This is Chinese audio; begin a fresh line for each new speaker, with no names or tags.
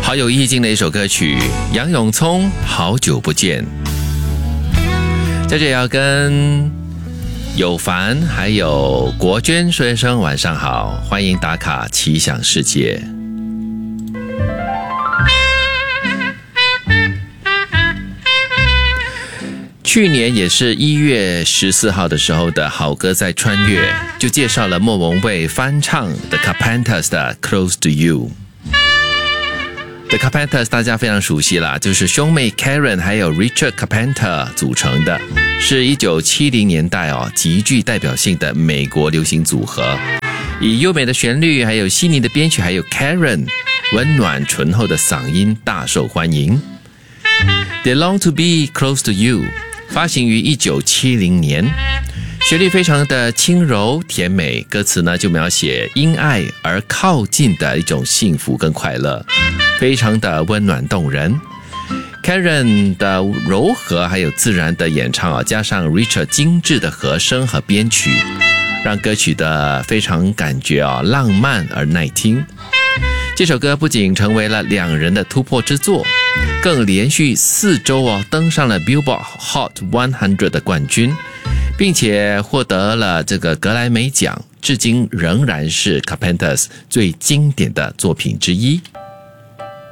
好有意境的一首歌曲，杨永聪好久不见。在这也要跟有凡还有国娟说一声晚上好，欢迎打卡奇想世界。去年也是1月14号的时候的好歌在穿越，就介绍了莫文蔚翻唱 The Carpenters 的 Close to You。The Carpenters 大家非常熟悉啦，就是兄妹 Karen 还有 Richard Carpenter 组成的，是1970年代极具代表性的美国流行组合，以优美的旋律还有细腻的编曲还有 Karen 温暖醇厚的嗓音大受欢迎。 They long to be close to you 发行于1970年，旋律非常的轻柔甜美，歌词呢就描写因爱而靠近的一种幸福跟快乐，非常的温暖动人。 Karen 的柔和还有自然的演唱加上 Richard 精致的和声和编曲，让歌曲的非常感觉浪漫而耐听。这首歌不仅成为了两人的突破之作，更连续4周登上了 Billboard Hot 100的冠军，并且获得了这个格莱美奖，至今仍然是 Carpenters 最经典的作品之一。